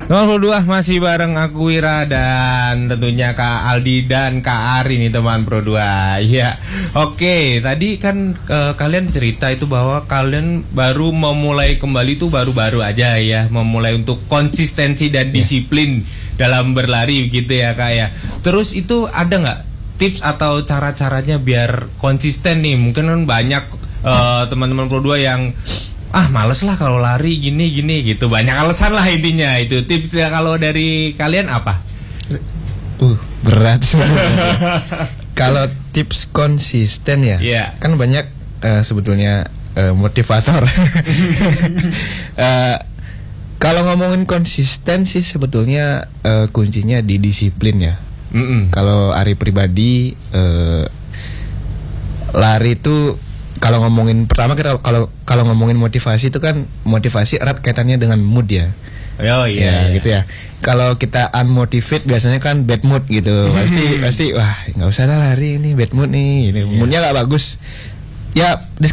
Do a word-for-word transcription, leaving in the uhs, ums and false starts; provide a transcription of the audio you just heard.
nol dua masih bareng aku Wira dan tentunya Kak Aldi dan Kak Ari nih teman Pro dua. Iya. Oke, tadi kan uh, kalian cerita itu bahwa kalian baru memulai kembali tuh baru-baru aja ya, memulai untuk konsistensi dan disiplin yeah. dalam berlari gitu ya Kak ya. Terus itu ada nggak tips atau cara-caranya biar konsisten nih? Mungkin kan banyak uh, teman-teman Pro dua yang ah males lah kalau lari gini gini gitu, banyak alasan lah intinya. Itu tipsnya kalau dari kalian apa? Uh berat sebenarnya. Kalau tips konsisten ya, yeah. kan banyak uh, sebetulnya uh, motivator. uh, kalau ngomongin konsisten sih sebetulnya uh, kuncinya di disiplin ya. Mm-mm. Kalau Ari pribadi uh, lari itu kalau ngomongin pertama kita kalau kalau ngomongin motivasi itu kan motivasi erat kaitannya dengan mood ya. Oh iya, ya, iya. gitu ya. Kalau kita unmotivate biasanya kan bad mood gitu. Pasti pasti wah nggak usah lah lari ini bad mood nih. Ini moodnya nggak bagus. Ya